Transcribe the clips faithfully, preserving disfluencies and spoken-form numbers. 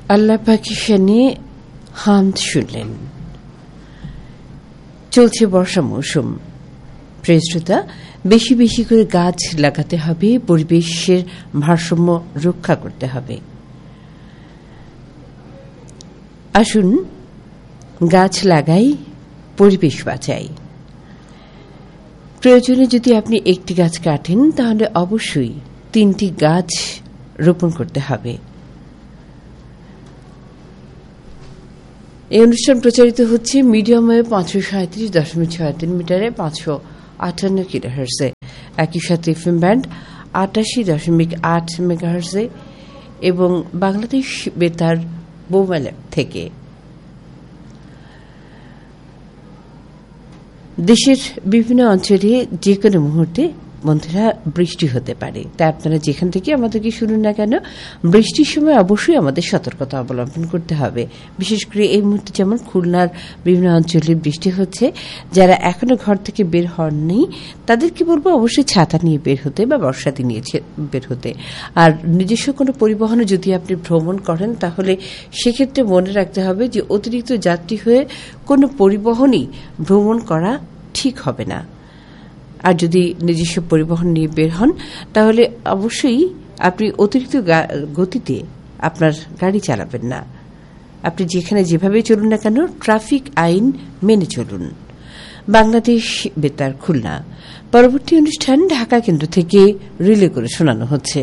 আল্লাহ পাকের শানে হামদ শুনলেন। চলছে বর্ষা মৌসুম। প্রিয় শ্রোতা, বেশি বেশি করে গাছ লাগাতে হবে, পরিবেশের ভারসাম্য রক্ষা করতে হবে। আসুন গাছ লাগাই, পরিবেশ বাঁচাই। প্রয়োজনে যদি আপনি একটি গাছ কাটেন তাহলে অবশ্যই তিনটি গাছ রোপণ করতে হবে। এই অনুষ্ঠান প্রচারিত হচ্ছে মিডিয়াম ওয়েভ পাঁচশো সাঁত্রিশ দশমিক ছয় তিন মিটারে পাঁচশো আটান্ন কিলোহার্টজে, একই সাথে এফএম ব্যান্ড আটাশি দশমিক আট মেগাহার্টজে এবং বাংলাদেশ বেতার মোবাইল অ্যাপ থেকে। দেশের বিভিন্ন অঞ্চলে যে কোনো মুহূর্তে বন্ধুরা বৃষ্টি হতে পারে, তাই আপনারা যেখান থেকে আমাদেরকে শুনুন না কেন, বৃষ্টির সময় অবশ্যই আমাদের সতর্কতা অবলম্বন করতে হবে। বিশেষ করে এই মুহূর্তে যেমন খুলনার বিভিন্ন অঞ্চলে বৃষ্টি হচ্ছে, যারা এখনো ঘর থেকে বের হননি তাদেরকে বলবো অবশ্যই ছাতা নিয়ে বের হতে বা বর্ষাতি নিয়ে বের হতে। আর নিজস্ব কোনো পরিবহনে যদি আপনি ভ্রমণ করেন তাহলে সেক্ষেত্রে মনে রাখতে হবে যে অতিরিক্ত যাত্রী হয়ে কোনো পরিবহনই ভ্রমণ করা ঠিক হবে না। আর যদি নিজস্ব পরিবহন নিয়ে বের হন তাহলে অবশ্যই আপনি অতিরিক্ত গতিতে আপনার গাড়ি চালাবেন না। আপনি যেখানে যেভাবে চলুন না কেন ট্রাফিক আইন মেনে চলুন। বাংলাদেশ বেতার খুলনা। পরবর্তী অনুষ্ঠান ঢাকা কেন্দ্র থেকে রিলে করে শোনানো হচ্ছে।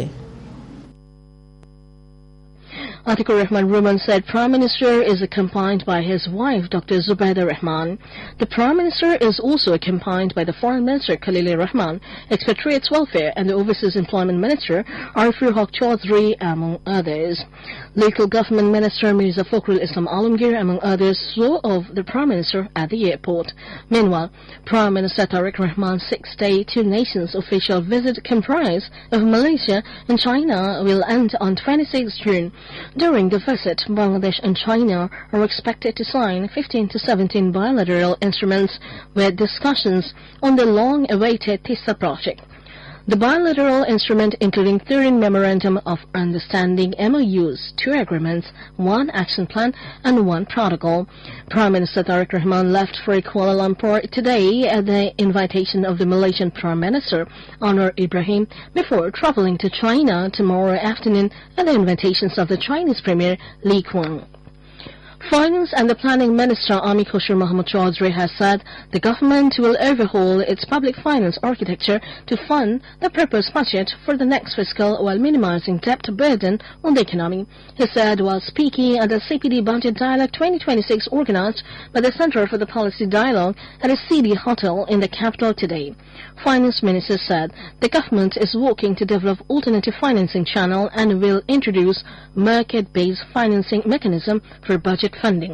Atikur Rahman Ruman said Prime Minister is accompanied by his wife, Doctor Zubaida Rahman. The Prime Minister is also accompanied by the Foreign Minister, Khalil Rahman, Expatriates Welfare, and the Overseas Employment Minister, Arifur Haq Chaudhry, among others. Local Government Minister Mirza Fakhrul Islam Alamgir, among others, saw of the Prime Minister at the airport. Meanwhile, Prime Minister Tariq Rahman's six-day Two Nations official visit comprised of Malaysia and China will end on twenty-sixth June. During the visit, Bangladesh and China are expected to sign fifteen to seventeen bilateral instruments with discussions on the long-awaited TISA project. The bilateral instrument including thirteen Memorandum of Understanding M O Us, two agreements, one action plan and one protocol. Prime Minister Tariq Rahman left for Kuala Lumpur today at the invitation of the Malaysian Prime Minister Anwar Ibrahim before travelling to China tomorrow afternoon at the invitations of the Chinese Premier Li Qiang. Finance and the Planning Minister Ami Khushru Mohammad Chaudhry has said the government will overhaul its public finance architecture to fund the proposed budget for the next fiscal while minimizing debt burden on the economy. He said while speaking at the C P D Budget Dialogue twenty twenty-six organized by the Center for the Policy Dialogue at a C D hotel in the capital today. Finance Minister said the government is working to develop alternative financing channel and will introduce market-based financing mechanism for budget funding.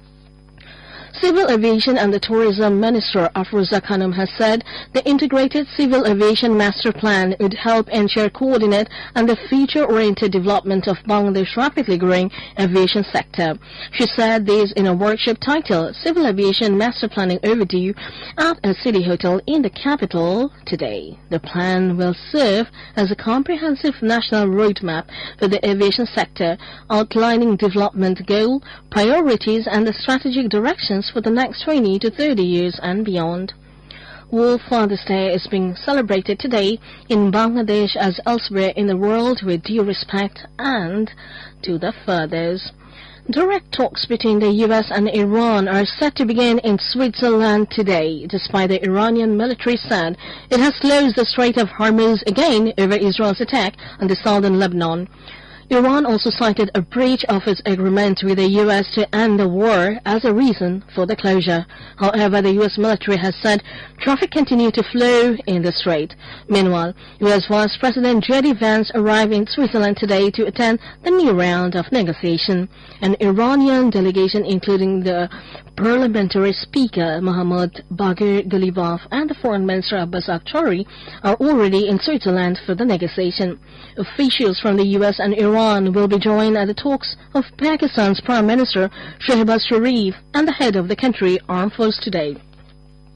Civil Aviation and the Tourism Minister Afroza Khanum has said the Integrated Civil Aviation Master Plan would help ensure coordinate and the future-oriented development of Bangladesh's rapidly growing aviation sector. She said this in a workshop titled Civil Aviation Master Planning Overdue at a city hotel in the capital today. The plan will serve as a comprehensive national roadmap for the aviation sector, outlining development goal, priorities and the strategic directions for the next twenty to thirty years and beyond. World Father's Day is being celebrated today in Bangladesh as elsewhere in the world with due respect and to the fathers. Direct talks between the U S and Iran are set to begin in Switzerland today, despite the Iranian military said it has closed the Strait of Hormuz again over Israel's attack on the southern Lebanon. Iran also cited a breach of its agreement with the U S to end the war as a reason for the closure. However, the U S military has said traffic continued to flow in the strait. Meanwhile, U S Vice President J D Vance arrived in Switzerland today to attend the new round of negotiation. An Iranian delegation, including the Parliamentary Speaker Mohammad Bagher Ghalibaf and the Foreign Minister Abbas Akhtauri, are already in Switzerland for the negotiation. Officials from the U S and Iran will be joined at the talks of Pakistan's Prime Minister Shehbaz Sharif and the head of the country's armed force today.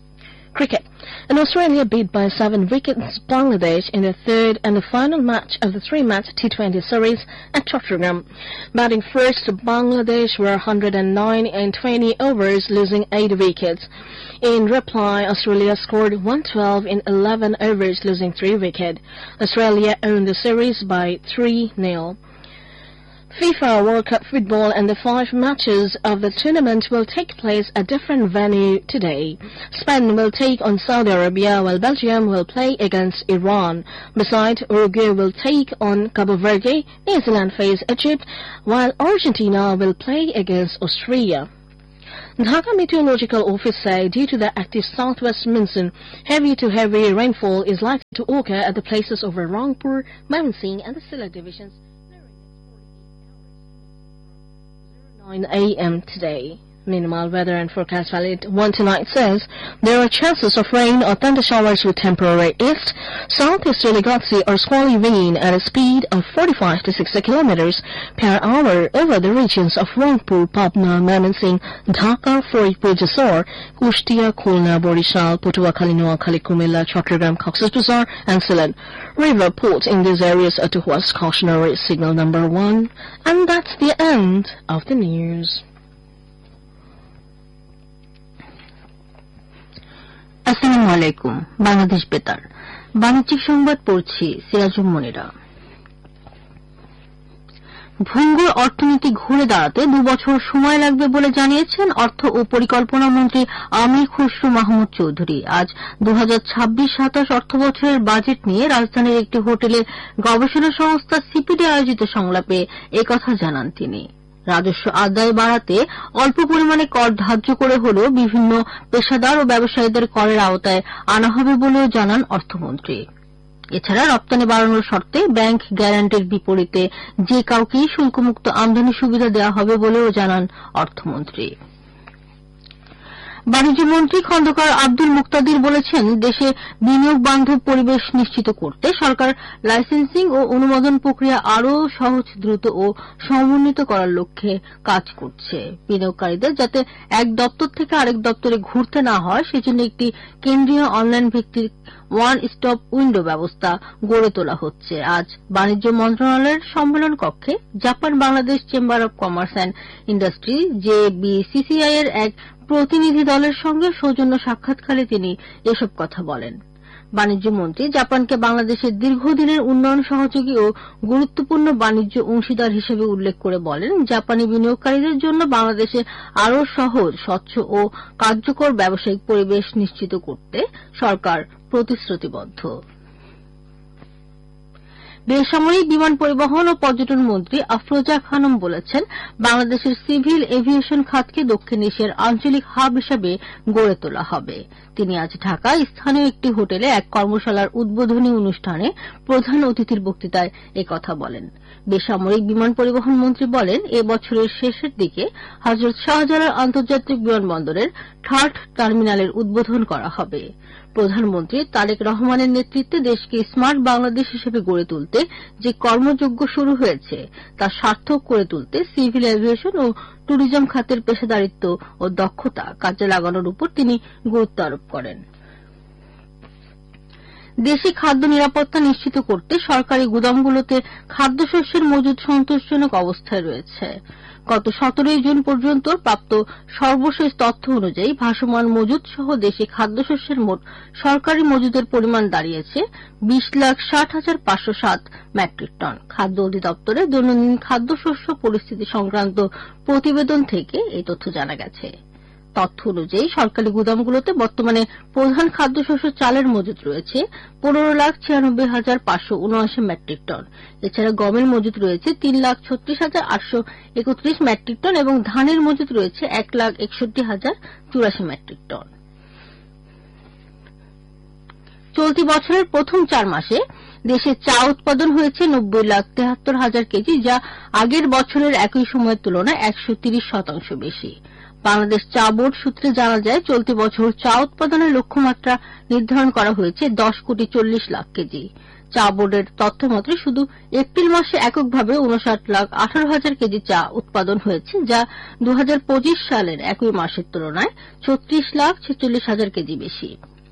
Cricket. And Australia beat by seven wickets Bangladesh in the third and the final match of the three-match T twenty series at Chattogram. Batting first, Bangladesh were one hundred nine in twenty overs, losing eight wickets. In reply, Australia scored one hundred twelve in eleven overs, losing three wickets. Australia owned the series by three nil. FIFA World Cup football and the five matches of the tournament will take place at different venue today. Spain will take on Saudi Arabia, while Belgium will play against Iran. Besides, Uruguay will take on Cabo Verde, New Zealand face Egypt, while Argentina will play against Austria. Dhaka Meteorological Office say due to the active southwest monsoon, heavy to heavy rainfall is likely to occur at the places of Rangpur, Mymensingh and the Sylhet divisions nine a m today. Meanwhile, weather and forecast valid one tonight says there are chances of rain or thunder showers with temporary east, southeasterly gusty or squally wind at a speed of forty-five to sixty kilometers per hour over the regions of Rangpur, Pabna, Mymensingh, Dhaka, Firozpur, Jessore, Kushtia, Khulna, Borishal, Patuakhali, Noakhali, Kumilla, Chattogram, Cox's Bazar, and Sylhet. River ports in these areas are to host cautionary signal number one. And that's the end of the news. আসসালামু আলাইকুম। বাংলাদেশ বেতার বাণিজ্যিক সংবাদ পড়ছি সিরাজুল মনিরা। ভঙ্গুর অর্থনীতি ঘুরে দাঁড়াতে দুবছর সময় লাগবে বলে জানিয়েছেন অর্থ ও পরিকল্পনা মন্ত্রী আমির খসরু মাহমুদ চৌধুরী। আজ দুই হাজার ছাব্বিশ সাতাশ অর্থবছরের বাজেট নিয়ে রাজধানীর একটি হোটেলে গবেষণা সংস্থা সিপিডি আয়োজিত সংলাপে একথা জানান তিনি। রাজস্ব আদায় বাড়াতে অল্প পরিমাণে কর ধার্য করে হলেও বিভিন্ন পেশাদার ও ব্যবসায়ীদের করের আওতায় আনা হবে বলেও জানান অর্থমন্ত্রী। এছাড়া রপ্তানি বাড়ানোর শর্তে ব্যাংক গ্যারান্টির বিপরীতে যে কাউকেই শুল্কমুক্ত আমদানি সুবিধা দেওয়া হবে বলেও জানান অর্থমন্ত্রী। বাণিজ্যমন্ত্রী খন্দকার আব্দুল মুক্তাদির বলেছেন, দেশে বিনিয়োগ বান্ধব পরিবেশ নিশ্চিত করতে সরকার লাইসেন্সিং ও অনুমোদন প্রক্রিয়া আরও সহজ, দ্রুত ও সমন্বিত করার লক্ষ্যে কাজ করছে। বিনিয়োগকারীদের যাতে এক দপ্তর থেকে আরেক দপ্তরে ঘুরতে না হয় সেজন্য একটি কেন্দ্রীয় অনলাইন ভিত্তিক ওয়ান স্টপ উইন্ডো ব্যবস্থা গড়ে তোলা হচ্ছে। আজ বাণিজ্য মন্ত্রণালয়ের সম্মেলন কক্ষে Japan Bangladesh chamber of commerce and industry জেবিসিসিআই এর এক প্রতিনিধি দলের সঙ্গে সৌজন্য সাক্ষাৎকারে তিনি এসব কথা বলেন। বাণিজ্যমন্ত্রী জাপানকে বাংলাদেশের দীর্ঘদিনের উন্নয়ন সহযোগী ও গুরুত্বপূর্ণ বাণিজ্য অংশীদার হিসেবে উল্লেখ করে বলেন, জাপানি বিনিয়োগকারীদের জন্য বাংলাদেশে আরও সহজ, স্বচ্ছ ও কার্যকর ব্যবসায়িক পরিবেশ নিশ্চিত করতে সরকার প্রতিশ্রুতিবদ্ধ। বেসামরিক বিমান পরিবহন ও পর্যটন মন্ত্রী আফরোজা খানম বলেছেন, বাংলাদেশের সিভিল এভিয়েশন খাতকে দক্ষিণ এশিয়ার আঞ্চলিক হাব হিসেবে গড়ে তোলা হবে। তিনি আজ ঢাকায় স্থানীয় একটি হোটেলে এক কর্মশালার উদ্বোধনী অনুষ্ঠানে প্রধান অতিথির বক্তৃতায় একথা বলেন। বেসামরিক বিমান পরিবহন মন্ত্রী বলেন, এ বছরের শেষের দিকে হযরত শাহজালাল আন্তর্জাতিক বিমানবন্দরের থার্ড টার্মিনালের উদ্বোধন করা হবে। প্রধানমন্ত্রী তারেক রহমানের নেতৃত্বে দেশকে স্মার্ট বাংলাদেশ হিসেবে গড়ে তুলতে যে কর্মযজ্ঞ শুরু হয়েছে তা সার্থক করে তুলতে সিভিল এভিয়েশন ও ট্যুরিজম খাতের পেশাদারিত্ব ও দক্ষতা কাজে লাগানোর উপর তিনি গুরুত্ব আরোপ করেন। দেশে খাদ্য নিরাপত্তা নিশ্চিত করতে সরকারি গুদামগুলোতে খাদ্যশস্যের মজুদ সন্তোষজনক অবস্থায় রয়েছে। গত সতেরোই জুন পর্যন্ত প্রাপ্ত সর্বশেষ তথ্য অনুযায়ী ভাসমান মজুদ সহ দেশে খাদ্যশস্যের মোট সরকারি মজুদের পরিমাণ দাঁড়িয়েছে বিশ লাখ ষাট হাজার পাঁচশো সাত মেট্রিক টন। খাদ্য অধিদপ্তরের দৈনন্দিন খাদ্যশস্য পরিস্থিতি সংক্রান্ত প্রতিবেদন থেকে এই তথ্য জানা গেছে। তথ্য অনুযায়ী সরকারি গুদামগুলোতে বর্তমানে প্রধান খাদ্যশস্য চালের মজুদ রয়েছে পনেরো লাখ ছিয়ানব্বই হাজার পাঁচশো উনআশি মেট্রিক টন। এছাড়া গমের মজুদ রয়েছে তিন লাখ ছত্রিশ হাজার আটশো একত্রিশ মেট্রিক টন এবং ধানের মজুদ রয়েছে এক লাখ একষট্টি হাজার চুরাশি মেট্রিক টন। চলতি বছরের প্রথম চার মাসে দেশে চা উৎপাদন হয়েছে নব্বই লাখ তেহাত্তর হাজার কেজি, যা আগের বছরের একই সময়ের তুলনায় একশো তিরিশ শতাংশ বেশি। বাংলাদেশ চা বোর্ড সূত্রে জানা যায়, চলতি বছর চা উৎপাদনের লক্ষ্যমাত্রা নির্ধারণ করা হয়েছে দশ কোটি চল্লিশ লাখ কেজি। চা বোর্ডের তথ্যমতে শুধু এপ্রিল মাসে এককভাবে উনষাট লাখ আঠারো হাজার কেজি চা উৎপাদন হয়েছে, যা দু হাজার পঁচিশ সালের একই মাসের তুলনায় ছত্রিশ লাখ ছেচল্লিশ হাজার কেজি বেশি।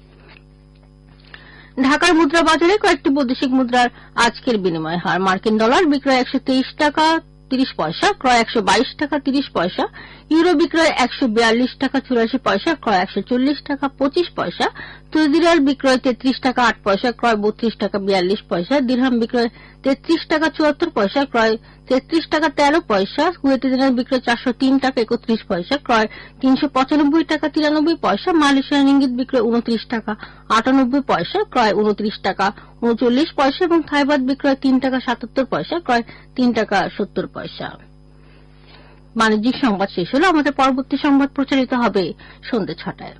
ঢাকার মুদ্রা বাজারে কয়েকটি বৈদেশিক মুদ্রার আজকের বিনিময় হার। মার্কিন ডলার বিক্রয় একশো তেইশ টাকা তিরিশ পয়সা, ক্রয় একশো বাইশ টাকা তিরিশ পয়সা। ইউরো বিক্রয় একশো বিয়াল্লিশ টাকা চুরাশি পয়সা, ক্রয় একশো চল্লিশ টাকা পঁচিশ পয়সা। সৌদি রিয়াল বিক্রয় তেত্রিশ টাকা আট পয়সা, ক্রয় বত্রিশ টাকা বিয়াল্লিশ পয়সা। দিরহাম বিক্রয় তেত্রিশ টাকা চুয়াত্তর পয়সা, ক্রয় তেত্রিশ টাকা তেরো পয়সা। কুয়েতি দিনার বিক্রয় চারশো তিন টাকা একত্রিশ পয়সা, ক্রয় তিনশো পঁচানব্বই টাকা তিরানব্বই পয়সা। মালয়েশিয়ান রিঙ্গিত বিক্রয় উনত্রিশ টাকা আটানব্বই পয়সা, ক্রয় উনত্রিশ টাকা উনচল্লিশ পয়সা এবং থাইবাদ বিক্রয় তিন টাকা সাতাত্তর পয়সা, ক্রয় তিন টাকা সত্তর পয়সা। বাণিজ্যিক সংবাদ শেষ হলো। আমাদের পরবর্তী সংবাদ প্রচারিত হবে সন্ধ্যে ছটায়।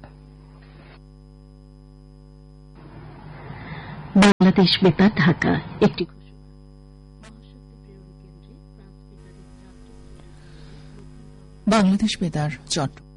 বাংলাদেশ বেতার ঢাকা একটি বাংলাদেশ বেতার চট্টগ্রাম